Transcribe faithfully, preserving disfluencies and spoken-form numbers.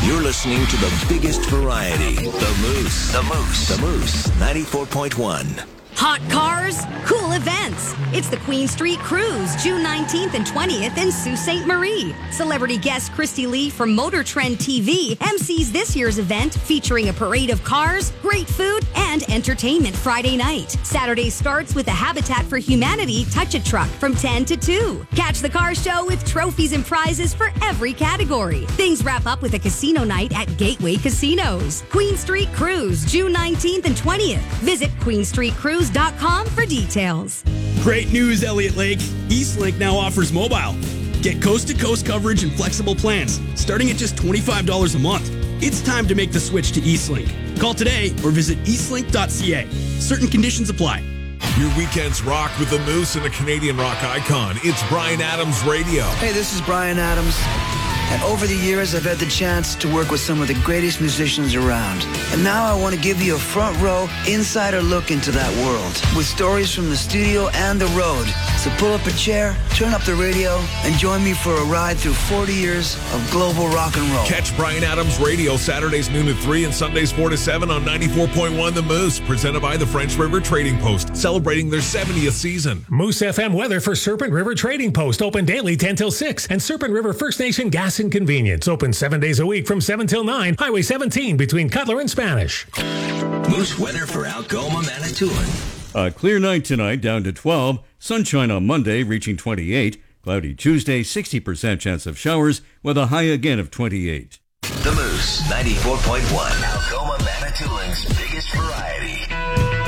You're listening to the biggest variety, The Moose. The Moose. The Moose, ninety-four point one. Hot cars, cool events. It's the Queen Street Cruise, June nineteenth and twentieth in Sault Ste. Marie. Celebrity guest Christy Lee from Motor Trend T V M Cs this year's event, featuring a parade of cars, great food, and entertainment Friday night. Saturday starts with a Habitat for Humanity Touch-A-Truck from ten to two. Catch the car show with trophies and prizes for every category. Things wrap up with a casino night at Gateway Casinos. Queen Street Cruise, June nineteenth and twentieth. Visit queen street cruise dot com for details. Great news, Elliott Lake. Eastlink now offers mobile. Get coast-to-coast coverage and flexible plans, starting at just twenty-five dollars a month. It's time to make the switch to Eastlink. Call today or visit eastlink dot c a. Certain conditions apply. Your weekends rock with the Moose and a Canadian rock icon. It's Bryan Adams Radio. Hey, this is Bryan Adams. And over the years, I've had the chance to work with some of the greatest musicians around. And now I want to give you a front row, insider look into that world with stories from the studio and the road. So pull up a chair, turn up the radio, and join me for a ride through forty years of global rock and roll. Catch Bryan Adams Radio Saturdays noon to three and Sundays four to seven on ninety-four point one The Moose, presented by the French River Trading Post, celebrating their seventieth season. Moose F M weather for Serpent River Trading Post, open daily ten till six, and Serpent River First Nation Gas and Convenience, open seven days a week from seven till nine, Highway seventeen between Cutler and Spanish. Moose weather for Algoma, Manitoulin. A clear night tonight, down to twelve. Sunshine on Monday, reaching twenty-eight. Cloudy Tuesday, sixty percent chance of showers, with a high again of twenty-eight. The Moose, ninety-four point one. Algoma, Manitoulin's biggest variety.